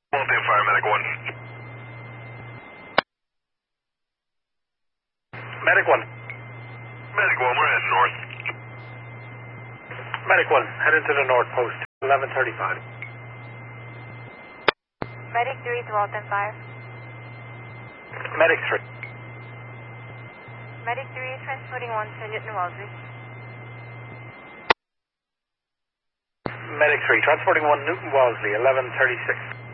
Walton Fire, Medic 1. Medic 1. Medic 1, we're heading north. Medic 1, heading to the north post, 1135. Medic 3 to Walton 5. Medic 3. Medic 3 transporting 1 to Newton Wellesley. Medic 3, transporting 1 Newton Wellesley, 1136.